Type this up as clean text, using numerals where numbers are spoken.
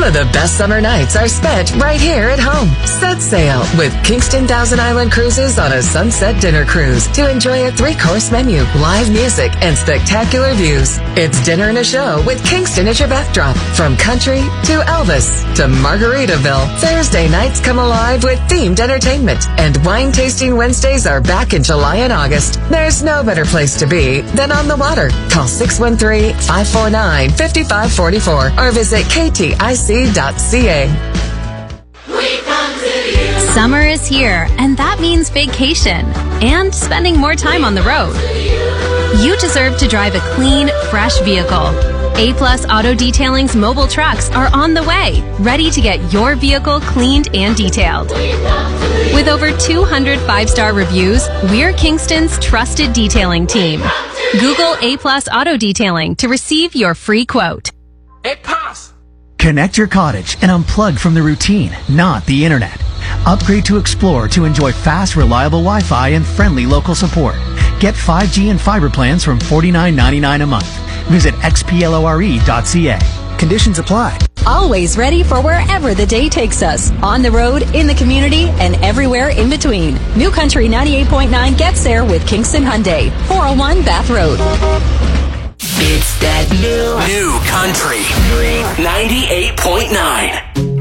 Some of the best summer nights are spent right here at home. Set sail with Kingston Thousand Island Cruises on a sunset dinner cruise to enjoy a 3-course menu, live music, and spectacular views. It's dinner and a show with Kingston as your backdrop. From country to Elvis to Margaritaville, Thursday nights come alive with themed entertainment, and wine tasting Wednesdays are back in July and August. There's no better place to be than on the water. Call 613-549-5544 or visit ktic.ca. Summer is here, and that means vacation and spending more time on the road. You deserve to drive a clean, fresh vehicle. A-Plus Auto Detailing's mobile trucks are on the way, ready to get your vehicle cleaned and detailed. With over 200 5-star reviews, we're Kingston's trusted detailing team. Google A-Plus Auto Detailing to receive your free quote. A-Plus! Connect your cottage and unplug from the routine, not the internet. Upgrade to Explore to enjoy fast, reliable Wi-Fi and friendly local support. Get 5G and fiber plans from $49.99 a month. Visit xplore.ca. Conditions apply. Always ready for wherever the day takes us. On the road, in the community, and everywhere in between. New Country 98.9 gets there with Kingston Hyundai. 401 Bath Road. It's that new country 98.9.